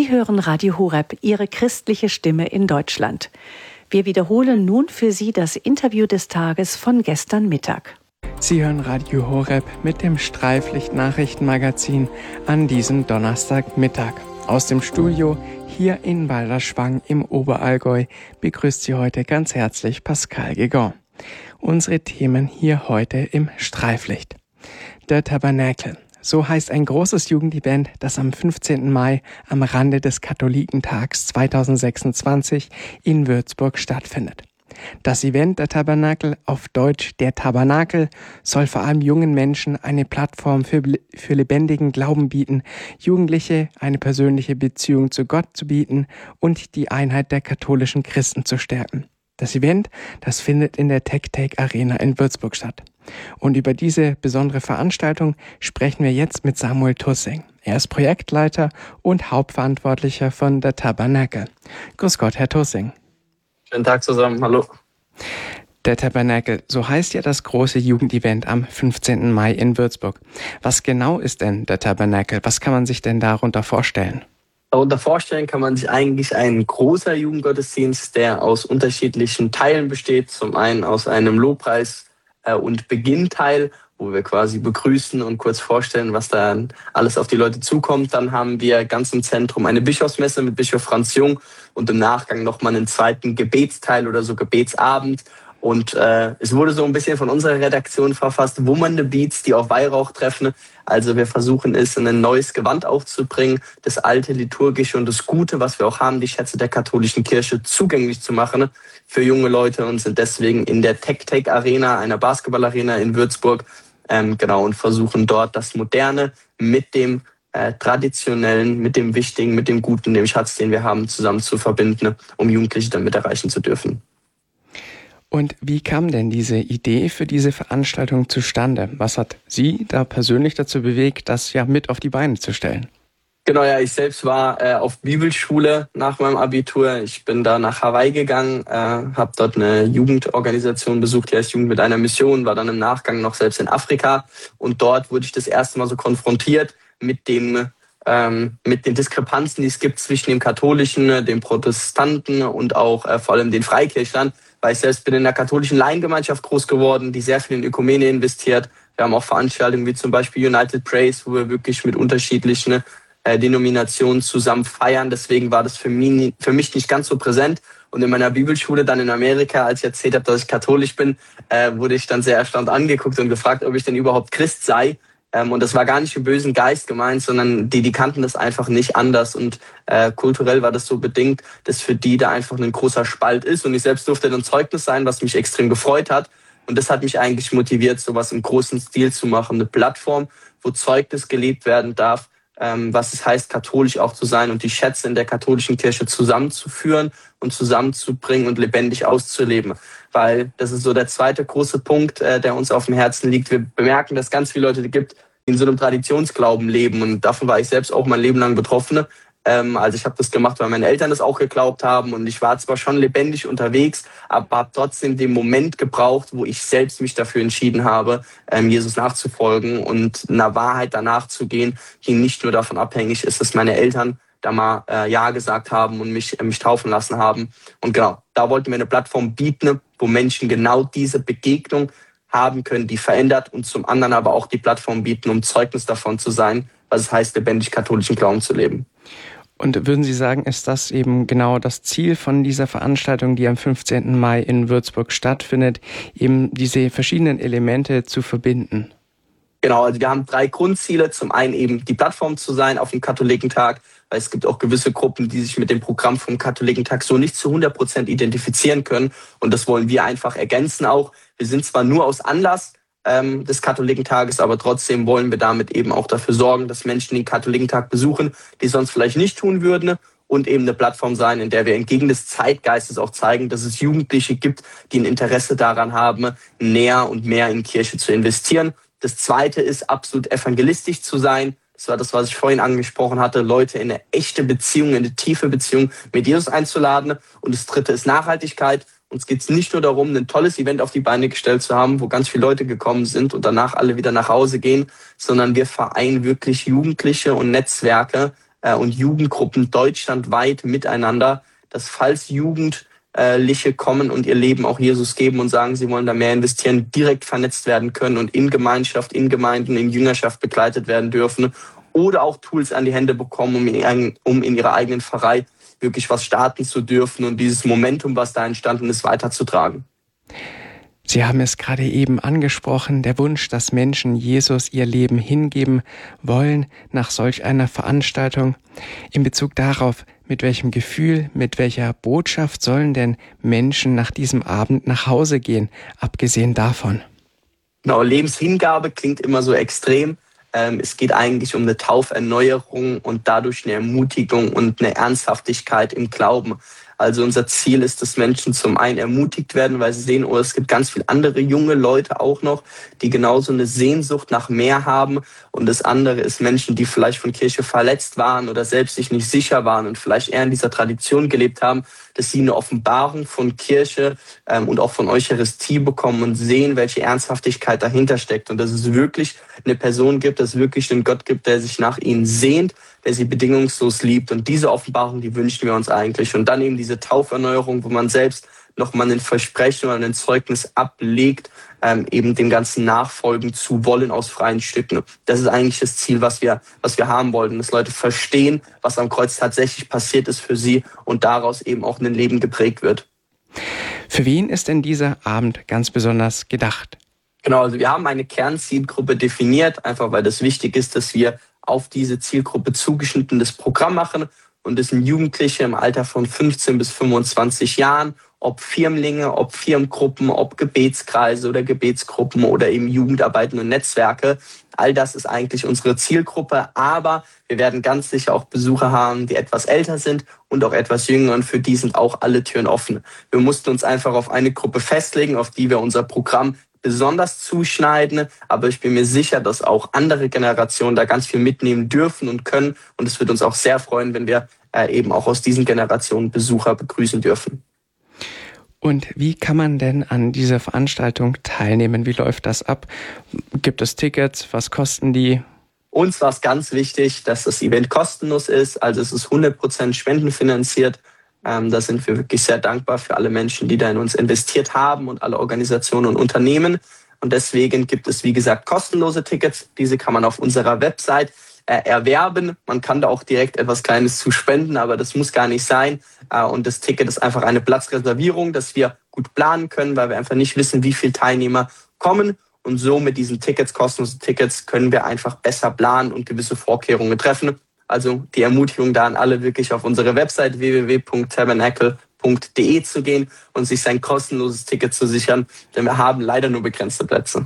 Sie hören Radio Horeb, Ihre christliche Stimme in Deutschland. Wir wiederholen nun für Sie das Interview des Tages von gestern Mittag. Sie hören Radio Horeb mit dem Streiflicht-Nachrichtenmagazin an diesem Donnerstagmittag. Aus dem Studio hier in Balderschwang im Oberallgäu begrüßt Sie heute ganz herzlich Pascal Guégan. Unsere Themen hier heute im Streiflicht. Der Tabernakel. So heißt ein großes Jugendevent, das am 15. Mai am Rande des Katholikentags 2026 in Würzburg stattfindet. Das Event der Tabernakel, auf Deutsch der Tabernakel, soll vor allem jungen Menschen eine Plattform für lebendigen Glauben bieten, Jugendliche eine persönliche Beziehung zu Gott zu bieten und die Einheit der katholischen Christen zu stärken. Das Event, das findet in der TechTake Arena in Würzburg statt. Und über diese besondere Veranstaltung sprechen wir jetzt mit Samuel Tussing. Er ist Projektleiter und Hauptverantwortlicher von der Tabernakel. Grüß Gott, Herr Tussing. Schönen Tag zusammen, hallo. Der Tabernakel, so heißt ja das große Jugendevent am 15. Mai in Würzburg. Was genau ist denn der Tabernakel? Was kann man sich denn darunter vorstellen? Darunter vorstellen kann man sich eigentlich ein großer Jugendgottesdienst, der aus unterschiedlichen Teilen besteht. Zum einen aus einem Lobpreis- und Beginnteil, wo wir quasi begrüßen und kurz vorstellen, was da alles auf die Leute zukommt. Dann haben wir ganz im Zentrum eine Bischofsmesse mit Bischof Franz Jung und im Nachgang nochmal einen zweiten Gebetsteil oder so Gebetsabend. Und es wurde so ein bisschen von unserer Redaktion verfasst, wummernde Beats, die auf Weihrauch treffen. Also wir versuchen es, in ein neues Gewand aufzubringen, das alte Liturgische und das Gute, was wir auch haben, die Schätze der katholischen Kirche zugänglich zu machen für junge Leute und sind deswegen in der TechTake Arena, einer Basketballarena in Würzburg, und versuchen dort das Moderne mit dem Traditionellen, mit dem Wichtigen, mit dem Guten, dem Schatz, den wir haben, zusammen zu verbinden, um Jugendliche damit erreichen zu dürfen. Und wie kam denn diese Idee für diese Veranstaltung zustande? Was hat Sie da persönlich dazu bewegt, das ja mit auf die Beine zu stellen? Genau, ja, ich selbst war auf Bibelschule nach meinem Abitur. Ich bin da nach Hawaii gegangen, habe dort eine Jugendorganisation besucht, die heißt Jugend mit einer Mission, war dann im Nachgang noch selbst in Afrika. Und dort wurde ich das erste Mal so konfrontiert mit den Diskrepanzen, die es gibt zwischen dem Katholischen, dem Protestanten und auch vor allem den Freikirchlern. Weil ich selbst bin in der katholischen Laiengemeinschaft groß geworden, die sehr viel in Ökumene investiert. Wir haben auch Veranstaltungen wie zum Beispiel United Praise, wo wir wirklich mit unterschiedlichen Denominationen zusammen feiern. Deswegen war das für mich nicht ganz so präsent. Und in meiner Bibelschule dann in Amerika, als ich erzählt habe, dass ich katholisch bin, wurde ich dann sehr erstaunt angeguckt und gefragt, ob ich denn überhaupt Christ sei. Und das war gar nicht im bösen Geist gemeint, sondern die kannten das einfach nicht anders. Und kulturell war das so bedingt, dass für die da einfach ein großer Spalt ist. Und ich selbst durfte dann Zeugnis sein, was mich extrem gefreut hat. Und das hat mich eigentlich motiviert, sowas im großen Stil zu machen. Eine Plattform, wo Zeugnis gelebt werden darf, was es heißt, katholisch auch zu sein und die Schätze in der katholischen Kirche zusammenzuführen und zusammenzubringen und lebendig auszuleben. Weil das ist so der zweite große Punkt, der uns auf dem Herzen liegt. Wir bemerken, dass es ganz viele Leute gibt, die in so einem Traditionsglauben leben. Und davon war ich selbst auch mein Leben lang betroffen. Also ich habe das gemacht, weil meine Eltern das auch geglaubt haben. Und ich war zwar schon lebendig unterwegs, aber habe trotzdem den Moment gebraucht, wo ich selbst mich dafür entschieden habe, Jesus nachzufolgen und einer Wahrheit danach zu gehen, die nicht nur davon abhängig ist, dass meine Eltern da mal Ja gesagt haben und mich taufen lassen haben. Und genau, da wollten wir eine Plattform bieten, wo Menschen genau diese Begegnung haben können, die verändert und zum anderen aber auch die Plattform bieten, um Zeugnis davon zu sein, was es heißt, lebendig katholischen Glauben zu leben. Und würden Sie sagen, ist das eben genau das Ziel von dieser Veranstaltung, die am 15. Mai in Würzburg stattfindet, eben diese verschiedenen Elemente zu verbinden? Genau, also wir haben 3 Grundziele. Zum einen eben die Plattform zu sein auf dem Katholikentag, weil es gibt auch gewisse Gruppen, die sich mit dem Programm vom Katholikentag so nicht zu 100% identifizieren können. Und das wollen wir einfach ergänzen auch. Wir sind zwar nur aus Anlass des Katholikentages, aber trotzdem wollen wir damit eben auch dafür sorgen, dass Menschen den Katholikentag besuchen, die sonst vielleicht nicht tun würden. Und eben eine Plattform sein, in der wir entgegen des Zeitgeistes auch zeigen, dass es Jugendliche gibt, die ein Interesse daran haben, näher und mehr in Kirche zu investieren. Das Zweite ist, absolut evangelistisch zu sein. Das war das, was ich vorhin angesprochen hatte, Leute in eine echte Beziehung, in eine tiefe Beziehung mit Jesus einzuladen. Und das Dritte ist Nachhaltigkeit. Uns geht es nicht nur darum, ein tolles Event auf die Beine gestellt zu haben, wo ganz viele Leute gekommen sind und danach alle wieder nach Hause gehen, sondern wir vereinen wirklich Jugendliche und Netzwerke und Jugendgruppen deutschlandweit miteinander, dass falls Jugendliche kommen und ihr Leben auch Jesus geben und sagen, sie wollen da mehr investieren, direkt vernetzt werden können und in Gemeinschaft, in Gemeinden, in Jüngerschaft begleitet werden dürfen oder auch Tools an die Hände bekommen, um in ihrer eigenen Pfarrei wirklich was starten zu dürfen und dieses Momentum, was da entstanden ist, weiterzutragen. Sie haben es gerade eben angesprochen, der Wunsch, dass Menschen Jesus ihr Leben hingeben wollen nach solch einer Veranstaltung. In Bezug darauf, mit welchem Gefühl, mit welcher Botschaft sollen denn Menschen nach diesem Abend nach Hause gehen, abgesehen davon? Genau, Lebenshingabe klingt immer so extrem. Es geht eigentlich um eine Tauferneuerung und dadurch eine Ermutigung und eine Ernsthaftigkeit im Glauben. Also unser Ziel ist, dass Menschen zum einen ermutigt werden, weil sie sehen, oh, es gibt ganz viele andere junge Leute auch noch, die genauso eine Sehnsucht nach mehr haben. Und das andere ist Menschen, die vielleicht von Kirche verletzt waren oder selbst sich nicht sicher waren und vielleicht eher in dieser Tradition gelebt haben, dass sie eine Offenbarung von Kirche und auch von Eucharistie bekommen und sehen, welche Ernsthaftigkeit dahinter steckt. Und dass es wirklich eine Person gibt, dass es wirklich einen Gott gibt, der sich nach ihnen sehnt, der sie bedingungslos liebt. Und diese Offenbarung, die wünschen wir uns eigentlich. Und dann eben diese Tauferneuerung, wo man selbst nochmal ein Versprechen oder ein Zeugnis ablegt, eben dem Ganzen nachfolgen zu wollen aus freien Stücken. Das ist eigentlich das Ziel, was wir haben wollten, dass Leute verstehen, was am Kreuz tatsächlich passiert ist für sie und daraus eben auch ein Leben geprägt wird. Für wen ist denn dieser Abend ganz besonders gedacht? Genau, also wir haben eine Kernzielgruppe definiert, einfach weil das wichtig ist, dass wir auf diese Zielgruppe zugeschnittenes Programm machen. Und das sind Jugendliche im Alter von 15 bis 25 Jahren, ob Firmlinge, ob Firmengruppen, ob Gebetskreise oder Gebetsgruppen oder eben Jugendarbeiten und Netzwerke. All das ist eigentlich unsere Zielgruppe, aber wir werden ganz sicher auch Besucher haben, die etwas älter sind und auch etwas jünger und für die sind auch alle Türen offen. Wir mussten uns einfach auf eine Gruppe festlegen, auf die wir unser Programm besonders zuschneiden, aber ich bin mir sicher, dass auch andere Generationen da ganz viel mitnehmen dürfen und können und es wird uns auch sehr freuen, wenn wir eben auch aus diesen Generationen Besucher begrüßen dürfen. Und wie kann man denn an dieser Veranstaltung teilnehmen? Wie läuft das ab? Gibt es Tickets? Was kosten die? Uns war es ganz wichtig, dass das Event kostenlos ist, also es ist 100% spendenfinanziert. Da sind wir wirklich sehr dankbar für alle Menschen, die da in uns investiert haben und alle Organisationen und Unternehmen. Und deswegen gibt es, wie gesagt, kostenlose Tickets. Diese kann man auf unserer Website erwerben. Man kann da auch direkt etwas Kleines zu spenden, aber das muss gar nicht sein. Und das Ticket ist einfach eine Platzreservierung, dass wir gut planen können, weil wir einfach nicht wissen, wie viele Teilnehmer kommen. Und so mit diesen Tickets, kostenlosen Tickets, können wir einfach besser planen und gewisse Vorkehrungen treffen. Also die Ermutigung da an alle, wirklich auf unsere Website www.tabernacle.de zu gehen und sich sein kostenloses Ticket zu sichern, denn wir haben leider nur begrenzte Plätze.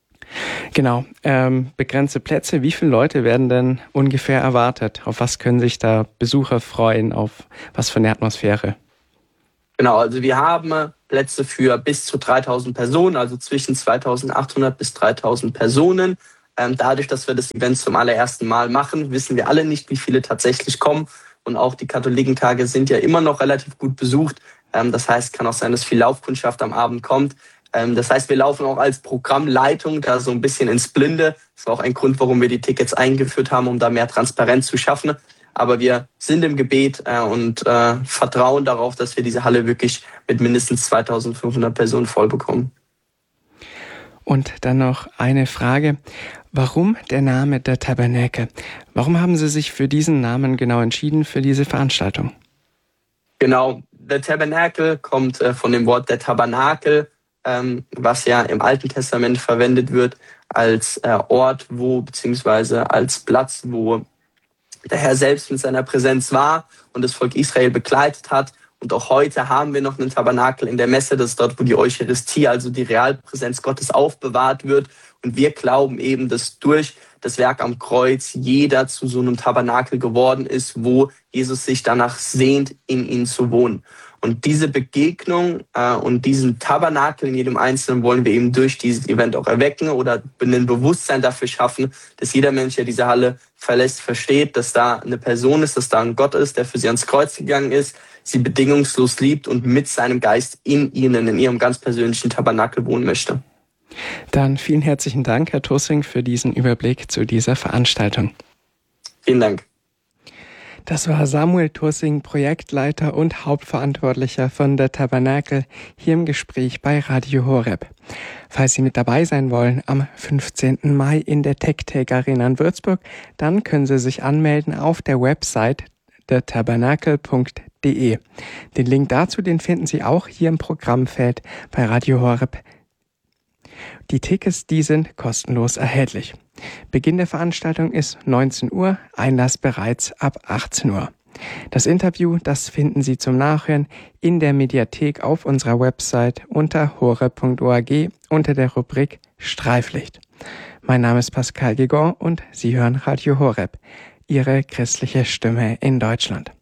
Genau, begrenzte Plätze. Wie viele Leute werden denn ungefähr erwartet? Auf was können sich da Besucher freuen? Auf was für eine Atmosphäre? Genau, also wir haben Plätze für bis zu 3.000 Personen, also zwischen 2.800 bis 3.000 Personen. Dadurch, dass wir das Event zum allerersten Mal machen, wissen wir alle nicht, wie viele tatsächlich kommen. Und auch die Katholikentage sind ja immer noch relativ gut besucht. Das heißt, kann auch sein, dass viel Laufkundschaft am Abend kommt. Das heißt, wir laufen auch als Programmleitung da so ein bisschen ins Blinde. Das war auch ein Grund, warum wir die Tickets eingeführt haben, um da mehr Transparenz zu schaffen. Aber wir sind im Gebet und vertrauen darauf, dass wir diese Halle wirklich mit mindestens 2.500 Personen voll bekommen. Und dann noch eine Frage. Warum der Name der Tabernakel? Warum haben Sie sich für diesen Namen genau entschieden, für diese Veranstaltung? Genau, der Tabernakel kommt von dem Wort der Tabernakel, was ja im Alten Testament verwendet wird als Ort, wo, beziehungsweise als Platz, wo der Herr selbst mit seiner Präsenz war und das Volk Israel begleitet hat. Und auch heute haben wir noch einen Tabernakel in der Messe, das ist dort, wo die Eucharistie, also die Realpräsenz Gottes, aufbewahrt wird. Und wir glauben eben, dass durch das Werk am Kreuz jeder zu so einem Tabernakel geworden ist, wo Jesus sich danach sehnt, in ihn zu wohnen. Und diese Begegnung und diesen Tabernakel in jedem Einzelnen wollen wir eben durch dieses Event auch erwecken oder ein Bewusstsein dafür schaffen, dass jeder Mensch, der diese Halle verlässt, versteht, dass da eine Person ist, dass da ein Gott ist, der für sie ans Kreuz gegangen ist, sie bedingungslos liebt und mit seinem Geist in ihnen, in ihrem ganz persönlichen Tabernakel wohnen möchte. Dann vielen herzlichen Dank, Herr Tussing, für diesen Überblick zu dieser Veranstaltung. Vielen Dank. Das war Samuel Tursing, Projektleiter und Hauptverantwortlicher von der Tabernakel, hier im Gespräch bei Radio Horeb. Falls Sie mit dabei sein wollen, am 15. Mai in der TechTag Arena in Würzburg, dann können Sie sich anmelden auf der Website dertabernakel.de. Den Link dazu, den finden Sie auch hier im Programmfeld bei Radio Horeb. Die Tickets, die sind kostenlos erhältlich. Beginn der Veranstaltung ist 19 Uhr, Einlass bereits ab 18 Uhr. Das Interview, das finden Sie zum Nachhören in der Mediathek auf unserer Website unter horeb.org unter der Rubrik Streiflicht. Mein Name ist Pascal Guégon und Sie hören Radio Horeb, Ihre christliche Stimme in Deutschland.